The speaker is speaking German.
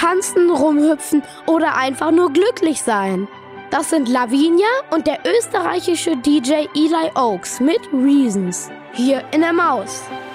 tanzen, rumhüpfen oder einfach nur glücklich sein. Das sind Lavinia und der österreichische DJ Eli Oaks mit Reasons. Hier in der Maus.